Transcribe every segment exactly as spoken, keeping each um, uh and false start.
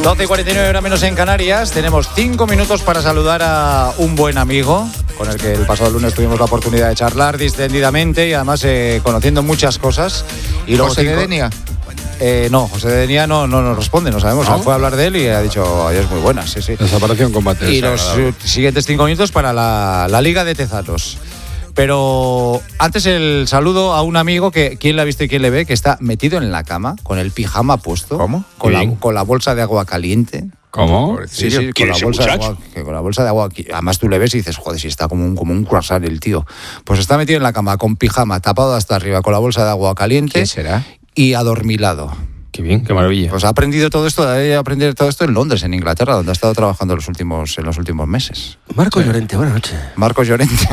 doce y cuarenta y nueve horas menos en Canarias. Tenemos cinco minutos para saludar a un buen amigo con el que el pasado lunes tuvimos la oportunidad de charlar distendidamente y además eh, conociendo muchas cosas. Y luego ¿José cinco... de Denia? Eh, no, José de Denia no, no nos responde, no sabemos. ¿No? O sea, fue a hablar de él y ha dicho, ay, es muy buena, sí, sí. Desapareció en combate. Y los uh, siguientes cinco minutos para la, la Liga de Tezanos. Pero antes el saludo a un amigo que, ¿quién le ha visto y quién le ve? Que está metido en la cama, con el pijama puesto. ¿Cómo? Con, la, con la bolsa de agua caliente. ¿Cómo? Sí, sí, con la, bolsa de agua, que con la bolsa de agua. Además tú le ves y dices, joder, si está como un, como un croissant el tío. Pues está metido en la cama, con pijama, tapado hasta arriba, con la bolsa de agua caliente. ¿Quién será? Y adormilado. Qué bien, qué maravilla. Pues ha aprendido todo esto, ha aprendido todo esto en Londres, en Inglaterra, donde ha estado trabajando en los últimos, en los últimos meses. Marco sí. Llorente, buenas noches. Marco Llorente.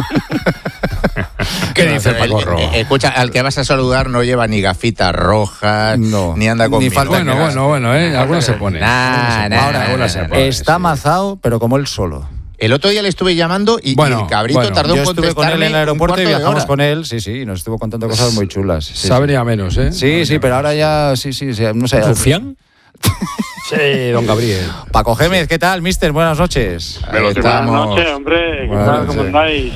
¿Qué dice Pacorro? Eh, escucha, al que vas a saludar no lleva ni gafitas rojas, no, ni anda con ni falta. Bueno, bueno, bueno, ¿eh? Algunos se pone. Nah, nah, Ahora, nah, nah, se nah, pone. Está sí. mazao, pero como él solo. El otro día le estuve llamando y, bueno, y el cabrito bueno, tardó en Yo contestarme. estuve con él en el aeropuerto y viajamos hora. con él, sí, sí, y nos estuvo contando cosas muy chulas. Sí, Sabría sí. menos, ¿eh? Sí, sí, pero ahora ya, sí, sí, sí no sé. ¿Rufián? Sí, don Gabriel. Paco Gémez, ¿qué tal, mister? Buenas noches. Buenas noches, hombre. ¿Qué Buenas tal? ¿Cómo estáis?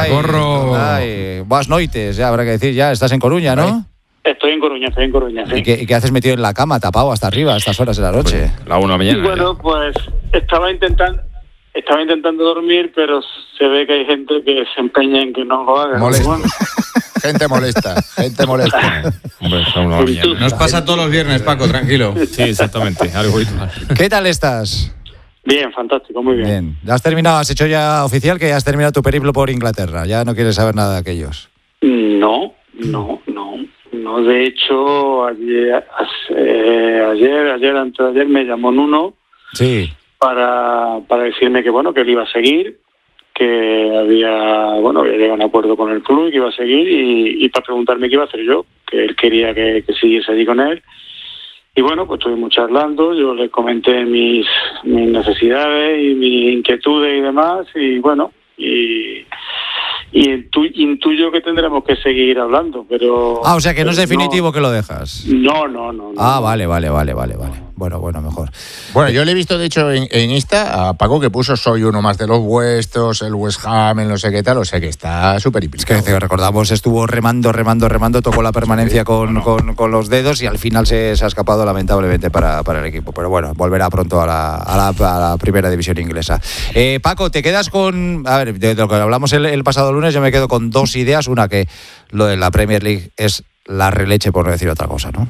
Corro. Buenas noites, ya habrá que decir, ya estás en Coruña, ¿no? Estoy en Coruña, estoy en Coruña, sí. ¿Y qué, y qué haces metido en la cama, tapado hasta arriba a estas horas de la noche? Pues, la una de la mañana. Bueno, ya. pues estaba intentando estaba intentando dormir, pero se ve que hay gente que se empeña en que no lo haga. Molesta. Bueno. Gente molesta, gente molesta. Hombre, está una mañana. Nos pasa todos los viernes, Paco, tranquilo. Sí, exactamente, algo habitual. ¿Qué tal estás? Bien, fantástico, muy bien. Bien. ¿Has terminado, has hecho ya oficial que has terminado tu periplo por Inglaterra? Ya no quieres saber nada de aquellos. No, no, no. No, de hecho, ayer, eh, ayer, ayer, antes de ayer me llamó Nuno. Sí. Para, para decirme que bueno, que él iba a seguir, que había, bueno, había llegado a un acuerdo con el club y que iba a seguir y, y para preguntarme qué iba a hacer yo, que él quería que, que siguiese allí con él. Y bueno, pues estuvimos charlando, yo le comenté mis, mis necesidades y mis inquietudes y demás, y bueno, y, y intu, intuyo que tendremos que seguir hablando, pero... Ah, o sea que no es definitivo no, que lo dejas. No, no, no. no ah, vale, vale, vale, vale, vale. Bueno, bueno, mejor. Bueno, yo le he visto, de hecho, en, en Insta a Paco que puso soy uno más de los vuestros, el West Ham, el no sé qué tal, o sea que está súper implicado. Es que recordamos, estuvo remando, remando, remando, tocó la permanencia con, no. con, con los dedos y al final se, se ha escapado lamentablemente para, para el equipo. Pero bueno, volverá pronto a la, a la, a la primera división inglesa. Eh, Paco, te quedas con... A ver, de lo que hablamos el, el pasado lunes, yo me quedo con dos ideas. Una, que lo de la Premier League es la releche, por no decir otra cosa, ¿no?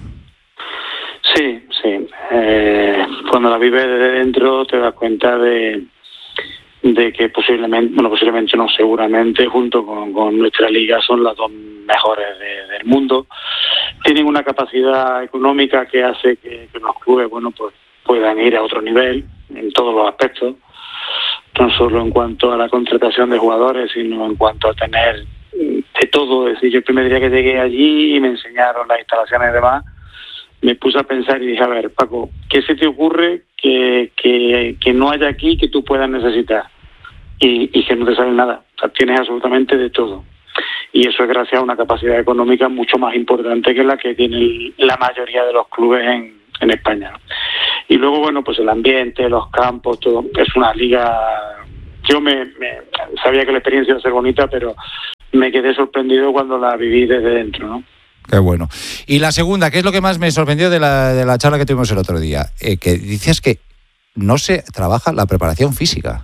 Sí, sí. Eh, cuando la vives desde dentro te das cuenta de, de que posiblemente, bueno, posiblemente no, seguramente, junto con, con nuestra liga son las dos mejores de, del mundo. Tienen una capacidad económica que hace que, que los clubes, bueno, pues puedan ir a otro nivel en todos los aspectos, no solo en cuanto a la contratación de jugadores, sino en cuanto a tener de todo. Es decir, yo el primer día que llegué allí y me enseñaron las instalaciones y demás, me puse a pensar y dije, a ver, Paco, ¿qué se te ocurre que, que, que no haya aquí que tú puedas necesitar? Y, y que no te sale nada. O sea, tienes absolutamente de todo. Y eso es gracias a una capacidad económica mucho más importante que la que tiene la mayoría de los clubes en, en España. Y luego, bueno, pues el ambiente, los campos, todo. Es una liga... Yo me, me sabía que la experiencia iba a ser bonita, pero me quedé sorprendido cuando la viví desde dentro, ¿no? Qué bueno. Y la segunda, ¿qué es lo que más me sorprendió de la, de la charla que tuvimos el otro día? Eh, que dices que no se trabaja la preparación física.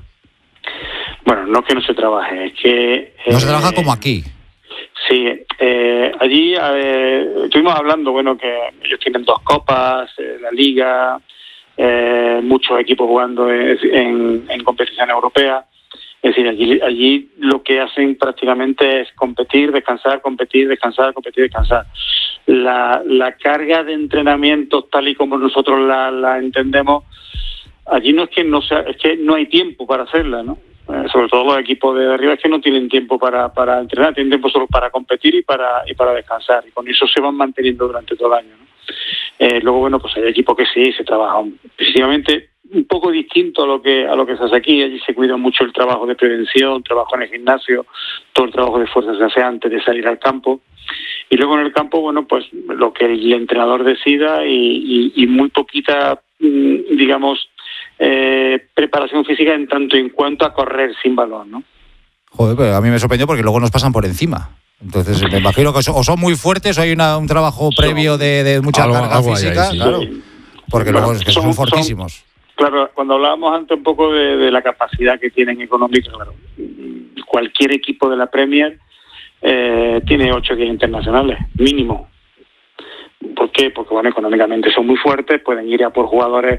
Bueno, no es que no se trabaje, es que... No eh, se trabaja como aquí. Sí, eh, allí eh, estuvimos hablando, bueno, que ellos tienen dos copas, eh, la liga, eh, muchos equipos jugando en, en, en competición europea. Es decir, allí, allí lo que hacen prácticamente es competir, descansar, competir, descansar, competir, descansar. La, la carga de entrenamiento, tal y como nosotros la, la entendemos, allí no es que no sea, es que no hay tiempo para hacerla, ¿no? Eh, sobre todo los equipos de arriba es que no tienen tiempo para, para entrenar, tienen tiempo solo para competir y para y para descansar. Y con eso se van manteniendo durante todo el año, ¿no? Eh, luego, bueno, pues hay equipos que sí, se trabajan precisamente un poco distinto a lo que a lo que se hace aquí. Allí se cuida mucho el trabajo de prevención, trabajo en el gimnasio, todo el trabajo de fuerza se hace antes de salir al campo. Y luego en el campo, bueno, pues lo que el entrenador decida y, y, y muy poquita digamos, eh, preparación física en tanto en cuanto a correr sin balón, ¿no? Joder, pero a mí me sorprendió porque luego nos pasan por encima. Entonces me imagino que o son muy fuertes o hay una, un trabajo previo de, de mucha algo, carga algo física, ahí, sí. claro. Porque Bueno, luego es que son, son fortísimos. Son, claro, cuando hablábamos antes un poco de, de la capacidad que tienen económica, claro, cualquier equipo de la Premier eh, tiene ocho días internacionales, mínimo. ¿Por qué? Porque, bueno, económicamente son muy fuertes, pueden ir a por jugadores,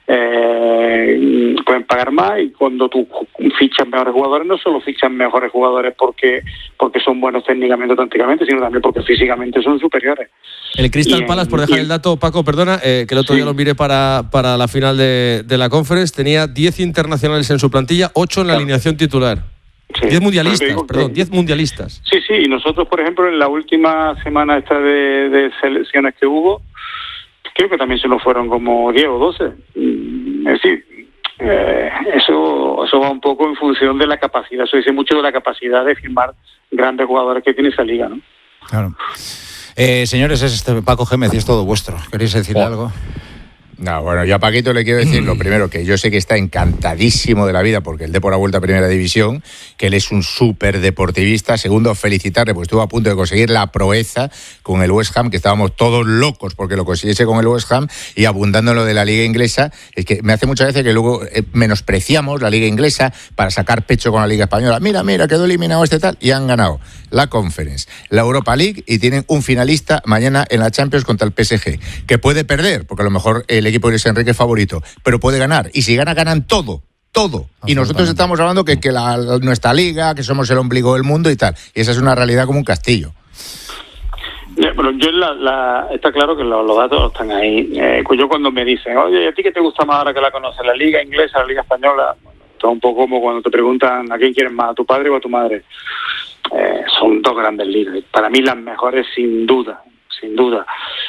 eh, pueden pagar más, y cuando tú fichas mejores jugadores, no solo fichan mejores jugadores porque porque son buenos técnicamente o tácticamente, sino también porque físicamente son superiores. El Crystal Y, Palace, por dejar y, el dato, Paco, perdona, eh, que el otro sí. día lo miré para, para la final de, de la Conference, tenía diez internacionales en su plantilla, ocho en la Claro. alineación titular. Sí. diez mundialistas, Digo que- perdón, diez mundialistas. Sí, sí, y nosotros, por ejemplo, en la última semana esta de, de selecciones que hubo, creo que también se nos fueron como diez o doce. Mm, Es decir, eh, eso, eso va un poco en función de la capacidad, eso dice mucho de la capacidad de firmar grandes jugadores que tiene esa liga, ¿no? Claro. Eh, señores, es este Paco Gémez y es todo vuestro. ¿Queréis decir Oh. algo? No, bueno, yo a Paquito le quiero decir lo primero, que yo sé que está encantadísimo de la vida porque el Depor ha vuelto a Primera División, que él es un súper deportivista. Segundo, felicitarle, pues estuvo a punto de conseguir la proeza con el West Ham, que estábamos todos locos porque lo consiguiese con el West Ham, y abundando en lo de la Liga Inglesa. Es que me hace mucha gracia que luego eh, menospreciamos la Liga Inglesa para sacar pecho con la Liga Española. Mira, mira, quedó eliminado este tal, y han ganado la Conference, la Europa League, y tienen un finalista mañana en la Champions contra el P S G, que puede perder, porque a lo mejor el equipo de Luis Enrique es favorito, pero puede ganar, y si gana, ganan todo, todo, y nosotros estamos hablando que, que la, nuestra liga, que somos el ombligo del mundo y tal, y esa es una realidad como un castillo. Bueno, yo la, la, está claro que los, los datos están ahí. Eh, yo cuando me dicen, oye, ¿a ti qué te gusta más ahora que la conoces? ¿La liga inglesa, la liga española? Bueno, está un poco como cuando te preguntan a quién quieres más, a tu padre o a tu madre. Eh, son dos grandes ligas. Para mí las mejores sin duda, sin duda.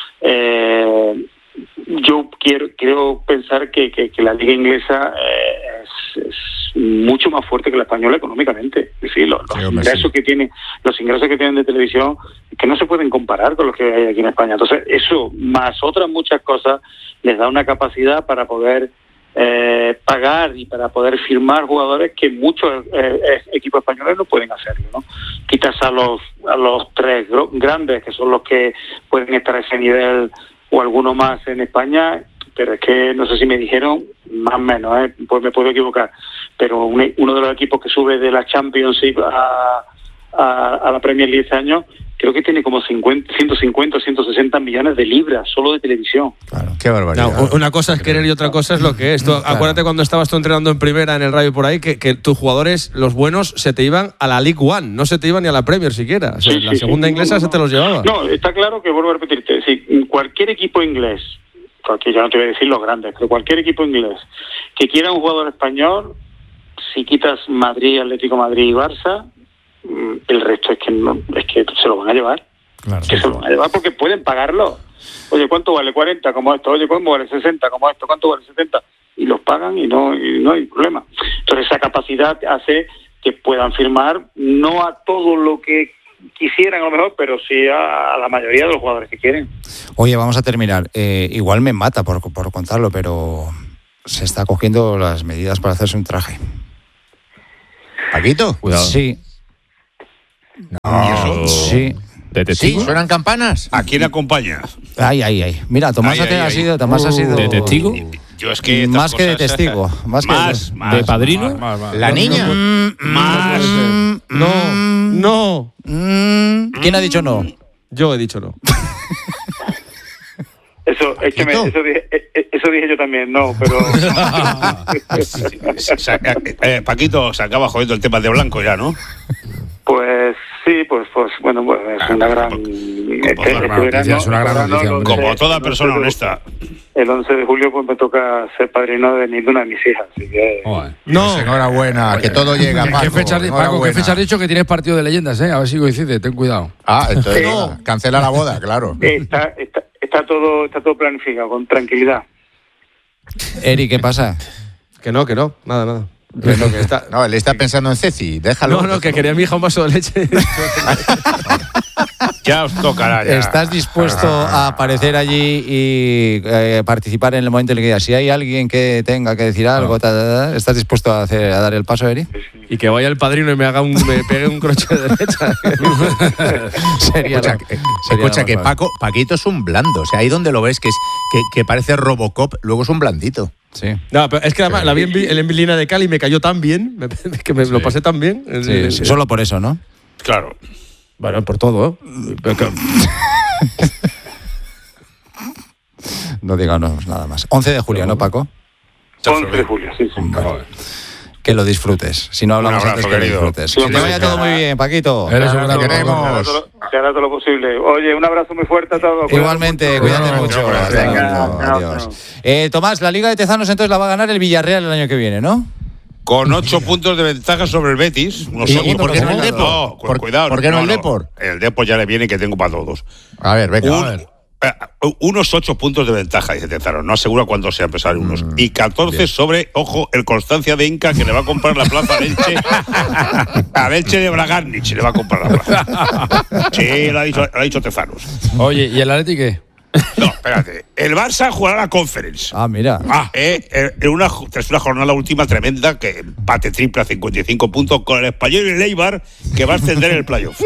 Eh, yo quiero quiero pensar que, que, que la liga inglesa eh, es, es mucho más fuerte que la española económicamente. Es decir, los, los Sí, hombre, ingresos sí. que tiene, los ingresos que tienen de televisión, que no se pueden comparar con los que hay aquí en España. Entonces, eso más otras muchas cosas les da una capacidad para poder eh, pagar y para poder firmar jugadores que muchos eh, equipos españoles no pueden hacerlo, ¿no? Quitas a los a los tres gro- grandes, que son los que pueden estar a ese nivel, o alguno más en España, pero es que no sé si me dijeron, más o menos, ¿eh? Pues me puedo equivocar, pero un, uno de los equipos que sube de la Championship a, a, a la Premier League este año, creo que tiene como cincuenta, ciento cincuenta o ciento sesenta millones de libras solo de televisión. Claro. Qué barbaridad. No, una cosa es querer y otra cosa es lo que es. Tú, Claro. Acuérdate cuando estabas tú entrenando en primera en el radio por ahí, que, que tus jugadores, los buenos, se te iban a la League One, no se te iban ni a la Premier siquiera. O sea, Sí, la sí, segunda sí. inglesa No, se no, te los llevaba. No, está claro que, vuelvo a repetirte, si cualquier equipo inglés, cualquier, yo no te voy a decir los grandes, pero cualquier equipo inglés que quiera un jugador español, si quitas Madrid, Atlético de Madrid y Barça, el resto es que no, es que se lo van a llevar. Claro. Que se lo van a llevar porque pueden pagarlo. Oye, ¿cuánto vale cuarenta como esto? Oye, ¿cuánto vale sesenta como esto? ¿Cuánto vale setenta? Y los pagan y no, y no hay problema. Entonces esa capacidad hace que puedan firmar, no a todo lo que quisieran a lo mejor, pero sí a, a la mayoría de los jugadores que quieren. Oye, vamos a terminar. Eh, igual me mata por, por contarlo, pero se está cogiendo las medidas para hacerse un traje. ¿Paquito? Cuidado. Sí, No. sí. ¿De ¿Sí? testigo? ¿Suenan campanas? ¿A quién acompaña? Ay, ay, ay. Mira, Tomás Ay, ha, ay, ha ay. sido, Tomás ha sido ¿De testigo? Yo es que estas más que de cosas- testigo. Más, que Más, de, más, ¿De padrino? más, más, más. ¿La niña? Más. No, no. Mm, ¿Quién ha dicho no? Yo he dicho no. Eso, es que me, ¿Paquito? eso, dije, eh, eh, eso dije yo también, no, pero... Se- se- eh, eh, Paquito, se acaba jodiendo el tema de Blanco ya, ¿no? Pues sí, pues, pues bueno, pues es una gran... este- toda este gran verano- noticia, es una gran verano, noticia, el hombre. Como once toda el persona once de- honesta. El once de julio pues me toca ser padrino de ninguna de mis hijas, así que... Joder. No. Pues enhorabuena, que todo llega, ¿Qué Paco. fecha, Paco, ¿qué enhorabuena. fecha has dicho que tienes partido de leyendas, eh? A ver si coincide, ten cuidado. Ah, entonces No. nada, cancela la boda, claro. Está, está, está todo está todo planificado, con tranquilidad. Eri, ¿qué pasa? Que no, que no. Nada, nada. Que no, que está- No, él está pensando en Ceci, déjalo. no, no, que quería mi hija un vaso de leche. Ya os tocará. Ya. ¿Estás dispuesto a aparecer allí y eh, participar en el momento en el que digas, si hay alguien que tenga que decir algo, ta, ta, ta, ¿estás dispuesto a, hacer, a dar el paso, Eri? Y que vaya el padrino y me haga un, me pegue un crochet de derecha. Sería Escucha, la- que, sería escucha la que mejor. Paco, Paquito es un blando. O sea, ahí donde lo ves, que, es, que, que parece Robocop, luego es un blandito. Sí. No, pero es que además la vi en, Vi- en Vilina de Cali y me cayó tan bien, me- que me lo pasé tan bien. Sí, sí, solo por eso, ¿no? Claro. Bueno, por todo, ¿eh? Pero que- No digamos nada más. once de julio, ¿no, Paco? once de julio, sí, sí. Que lo disfrutes. Si no hablamos Un abrazo, antes, que lo querido. disfrutes. Sí, Que te vaya sí. todo muy bien, Paquito. Eres un Se gran hará queremos. todo lo- se hará todo lo posible. Oye, un abrazo muy fuerte a todos. Igualmente, cuídate Cuídate mucho. mucho. Hasta Venga, luego. chao, Adiós. chao. Eh, Tomás, la Liga de Tezanos entonces la va a ganar el Villarreal el año que viene, ¿no? Con ocho puntos de ventaja sobre el Betis. Unos ¿Y- ocho y por qué no el puntos. Depor? No, cu- ¿Por- cuidado. por qué no el Depor? El Depor ya le viene que tengo para todos. A ver, venga, Un- a ver. eh, unos ocho puntos de ventaja, dice Tezaro. No asegura cuántos sean, pesar unos. Mm, y catorce bien. sobre, ojo, el Constancia de Inca, que le va a comprar la plaza a Elche. A Elche de Bragarnich le va a comprar la plaza. Sí, lo ha dicho, lo ha dicho Tezanos. Oye, ¿y el Atleti qué? No, espérate. El Barça jugará la Conference. Ah, mira. Ah, eh, eh, en una, tras una jornada última tremenda, que empate triple a cincuenta y cinco puntos con el Español y el Eibar, que va a ascender el playoff.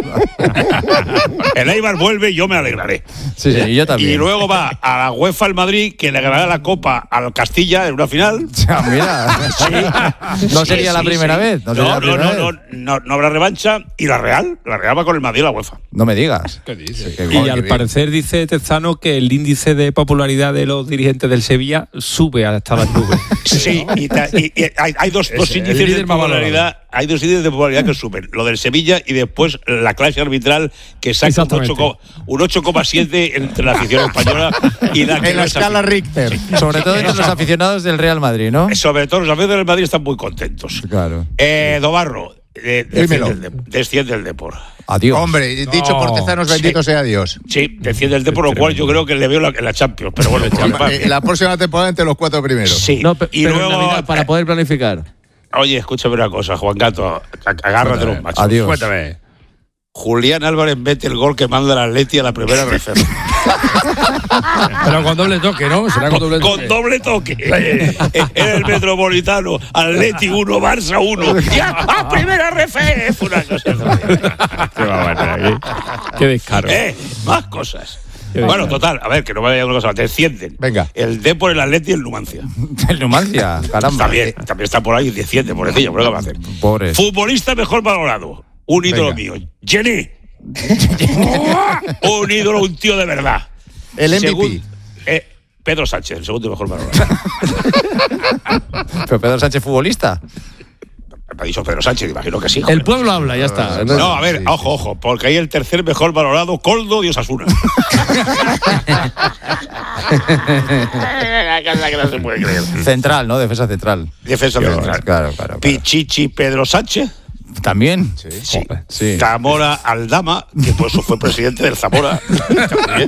El Eibar vuelve y yo me alegraré. Sí, sí, y yo también. Y luego va a la UEFA al Madrid, que le ganará la Copa al Castilla en una final. Ah, mira. No sería Sí, la sí, primera sí. vez. No, sería No, la no, primera no, vez. no, no, no habrá revancha. Y la Real, la Real va con el Madrid a la UEFA. No me digas. ¿Qué dices? Qué Y bien. al parecer dice Terzano que el índice de popularidad de los dirigentes del Sevilla sube hasta las nubes. Sí, y, ta- y- y hay, hay dos, dos el índices de líder más popularidad. Hay dos índices de popularidad que suben. Lo del Sevilla y después la clase arbitral que saca un Exactamente. ocho co- un ocho coma siete entre la afición española y la que En no la es escala afición. Richter. Sobre todo entre los aficionados del Real Madrid, ¿no? Sobre todo los aficionados del Madrid están muy contentos. Claro. Eh, Dobarro, eh, Dímelo. desciende, el de- desciende el Depor. Adiós. Hombre, dicho por Tezanos, bendito sea Dios. Sí, defiende el Depor, lo cual yo creo que le veo la- en la Champions. Pero bueno, por demás, Eh, La próxima temporada entre los cuatro primeros. sí. No, pe- y pero en luego, Navidad, para poder planificar. oye, escúchame una cosa, Juan Gato, a- agárrate los machos. Adiós. Cuéntame. Julián Álvarez mete el gol que manda el Atleti a la primera reserva. Pero con doble toque, ¿no? Será con doble toque. Con doble toque. En el Metropolitano. Atleti uno, Barça uno. ¡Ya! ¡A primera ref! Fue una cosa. Qué barbaridad, qué- qué descaro. Eh, más cosas. Bueno, total, a ver, que no me vaya una cosa. Descienden. Venga. El Depor, el Atleti y el Numancia. El Numancia, caramba. También, también está por ahí, desciende, pobrecillo, pero ¿qué va a hacer? Pobres. Futbolista mejor valorado. Un ídolo Venga. mío. Jenny. Un ídolo, un tío de verdad. El M V P. Segun- eh, Pedro Sánchez, el segundo mejor valorado. Pero Pedro Sánchez, futbolista. Me ha dicho Pedro Sánchez, imagino que sí. El joder. pueblo habla, ya está. No, a ver, Sí, ojo, ojo, porque hay el tercer mejor valorado, Coldo de Osasuna. Que no se puede creer. Central, ¿no? Defensa central. Defensa central. Claro, claro, claro. Pichichi Pedro Sánchez. También. Sí. Sí. Zamora Aldama, que por eso fue presidente del Zamora. También.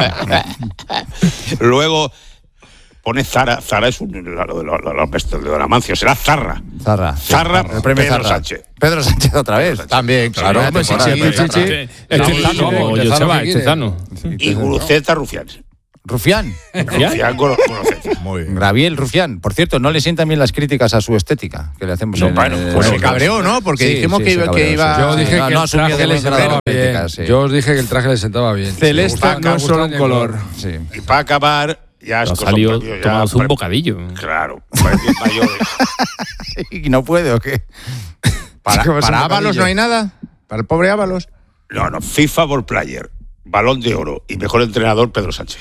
Luego pone Zara. Zara es un. Lo, lo, lo, lo, lo de Amancio, será Zarra. Zarra. Zarra, El premio Pedro Zarra. Sánchez. Pedro Sánchez otra vez. También, claro. Sí, Hombre, sí, temporada, sí, temporada. sí, sí. Es No, Terzano, sí, como Terzano Joseba, que es quiere. Terzano. Y Guruceta Rufián. Rufián. Rufián con Guruceta. Muy bien. Gabriel Rufián. Por cierto, no le sientan bien las críticas a su estética que le hacemos No, en bueno, el- pues Se Sí, cabreó, ¿no? Porque Sí, dijimos sí, que, se iba, cabreó, que iba. sí. Yo dije no, que no el asumió traje de le buen grado sentaba las bien. críticas, sí. Yo os dije que el traje le sentaba bien. Celeste Me gusta- me no es gusta solo un el color. Sí. Y para acabar, ya es Ha cosa salido propia, ya tomándose un pre- bocadillo. Claro, premios mayores. ¿Y no puede o qué? Para, Es que va a ser para un Ábalos bocadillo. no hay nada. Para el pobre Ábalos. No, no, FIFA Ball Player, Balón de Oro y mejor entrenador Pedro Sánchez.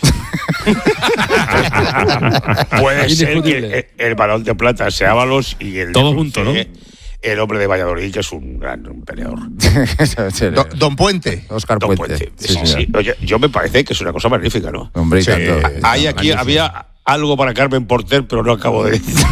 Puede ser que Indiscutible. el, el Balón de Plata sea Ábalos y el de Todo bronce, junto, ¿no? el hombre de Valladolid, que es un gran un peleador. Do- Don Puente. Oscar Don Puente. Puente. Sí, Sí, sí. sí. Oye, yo me parece que es una cosa magnífica, ¿no? Hombre, y Sí. tanto. Hay aquí, había algo para Carmen Porter, pero no acabo de decir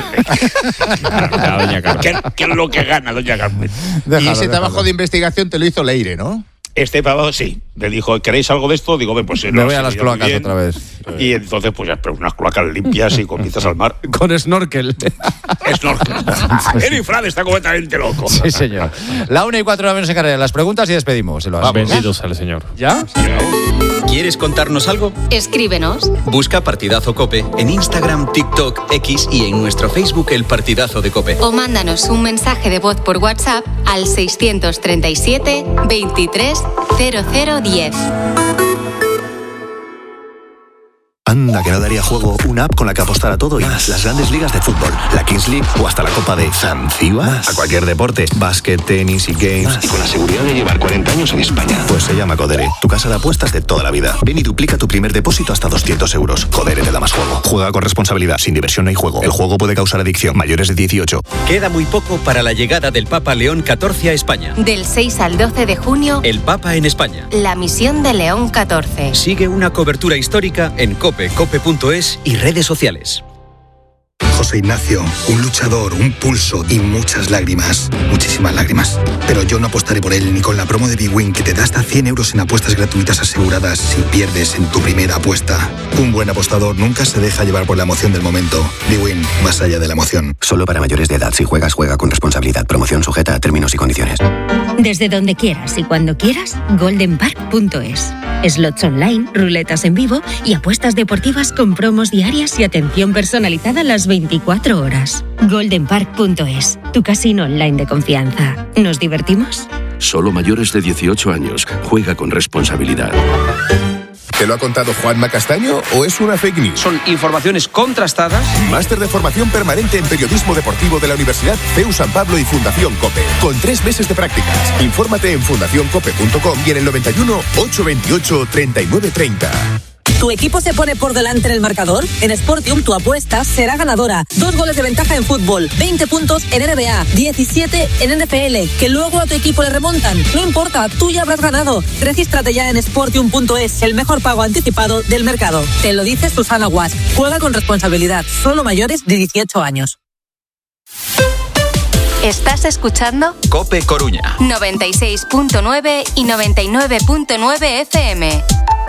La doña Carmen. ¿Qué, ¿Qué es lo que gana doña Carmen? Y Déjalo, ese déjalo. trabajo de investigación te lo hizo Leire, ¿no? Este pavo, sí. Le dijo, ¿queréis algo de esto? Digo, pues... Me voy a las cloacas bien. Otra vez. Y entonces, pues ya, pero unas cloacas limpias y comienzas al mar. Con snorkel. Snorkel. El Frade está completamente loco. Sí, señor. La una y cuatro de la menos en carrera. Las preguntas y despedimos. Se lo Vamos. Benditos al señor. ¿Ya? ¿Quieres contarnos algo? Escríbenos. Busca Partidazo COPE en Instagram, TikTok, X y en nuestro Facebook El Partidazo de COPE. O mándanos un mensaje de voz por WhatsApp al seiscientos treinta y siete veintitrés cero cero diez. Anda, que no daría juego una app con la que apostar a todo y más. Las grandes ligas de fútbol, la Kings League o hasta la Copa de Zanzíbar. A cualquier deporte, básquet, tenis y games. Más. Y con la seguridad de llevar cuarenta años en España. Pues se llama Codere, tu casa de apuestas de toda la vida. Ven y duplica tu primer depósito hasta doscientos euros. Codere te da más juego. Juega con responsabilidad, sin diversión no hay juego. El juego puede causar adicción. Mayores de dieciocho. Queda muy poco para la llegada del Papa León catorce a España. Del seis al doce de junio, El Papa en España. la misión de León catorce. Sigue una cobertura histórica en cope, cope punto es y redes sociales. José Ignacio, un luchador, un pulso y muchas lágrimas, muchísimas lágrimas. Pero yo no apostaré por él ni con la promo de Big Win que te da hasta cien euros en apuestas gratuitas aseguradas si pierdes en tu primera apuesta. Un buen apostador nunca se deja llevar por la emoción del momento. Big Win, más allá de la emoción. Solo para mayores de edad. Si juegas, juega con responsabilidad. Promoción sujeta a términos y condiciones. Desde donde quieras y cuando quieras, golden park punto es. Slots online, ruletas en vivo y apuestas deportivas con promos diarias y atención personalizada las veinticuatro horas. golden park punto es, tu casino online de confianza. ¿Nos divertimos? Solo mayores de dieciocho años. Juega con responsabilidad. ¿Te lo ha contado Juanma Castaño o es una fake news? Son informaciones contrastadas. Máster de formación permanente en periodismo deportivo de la Universidad C E U San Pablo y Fundación COPE. Con tres meses de prácticas. Infórmate en fundación cope punto com y en el noventa y uno, ochocientos veintiocho, treinta y nueve treinta. ¿Tu equipo se pone por delante en el marcador? En Sportium tu apuesta será ganadora. Dos goles de ventaja en fútbol, veinte puntos en N B A, diecisiete en N F L, que luego a tu equipo le remontan. No importa, tú ya habrás ganado. Regístrate ya en sportium punto es, el mejor pago anticipado del mercado. Te lo dice Susana Guas. Juega con responsabilidad, solo mayores de dieciocho años. ¿Estás escuchando? COPE Coruña. noventa y seis punto nueve y noventa y nueve punto nueve F M.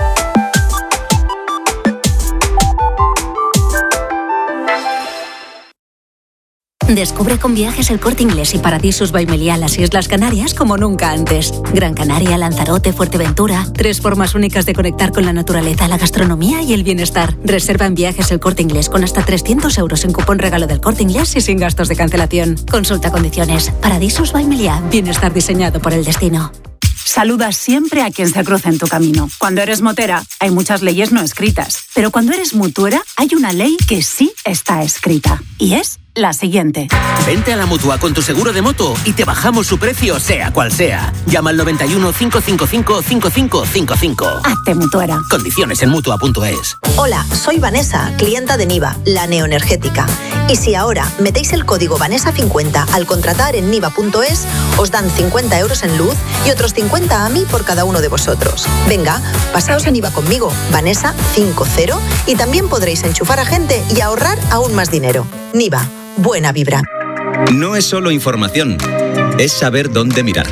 Descubre con Viajes El Corte Inglés y Paradisus by Meliá las Islas Canarias como nunca antes. Gran Canaria, Lanzarote, Fuerteventura. Tres formas únicas de conectar con la naturaleza, la gastronomía y el bienestar. Reserva en Viajes El Corte Inglés con hasta trescientos euros en cupón regalo del Corte Inglés y sin gastos de cancelación. Consulta condiciones. Paradisus by Meliá. Bienestar diseñado por el destino. Saluda siempre a quien se cruza en tu camino. Cuando eres motera, hay muchas leyes no escritas. Pero cuando eres mutuera, hay una ley que sí está escrita. Y es la siguiente. Vente a la Mutua con tu seguro de moto y te bajamos su precio sea cual sea. Llama al noventa y uno, cinco cinco cinco, cinco cinco cinco cinco. Hazte mutuera. Condiciones en mutua punto es. Hola, soy Vanessa, clienta de Niva, la neoenergética. Y si ahora metéis el código Vanessa cincuenta al contratar en niva punto es, os dan cincuenta euros en luz y otros cincuenta a mí por cada uno de vosotros. Venga, pasaos a Niva conmigo, Vanessa cincuenta, y también podréis enchufar a gente y ahorrar aún más dinero. Niva. Buena vibra. No es solo información, es saber dónde mirar.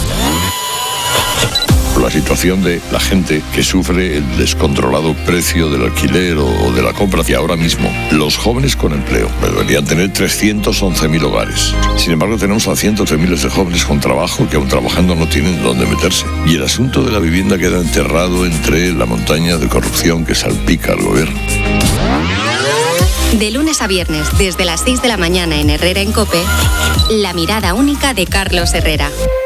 La situación de la gente que sufre el descontrolado precio del alquiler o de la compra. Y ahora mismo, los jóvenes con empleo deberían tener trescientos once mil hogares. Sin embargo, tenemos a cientos de miles de jóvenes con trabajo que aún trabajando no tienen dónde meterse. Y el asunto de la vivienda queda enterrado entre la montaña de corrupción que salpica al gobierno. De lunes a viernes, desde las seis de la mañana en Herrera en COPE, la mirada única de Carlos Herrera.